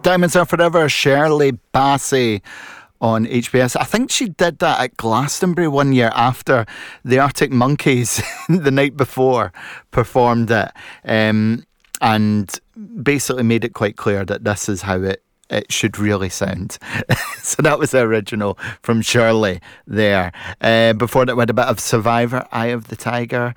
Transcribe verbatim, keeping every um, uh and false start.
Diamonds Are Forever, Shirley Bassey on H B S. I think she did that at Glastonbury one year after the Arctic Monkeys the night before performed it, um, and basically made it quite clear that this is how it it should really sound. So that was the original from Shirley there. Uh, before that, we had a bit of Survivor, Eye of the Tiger.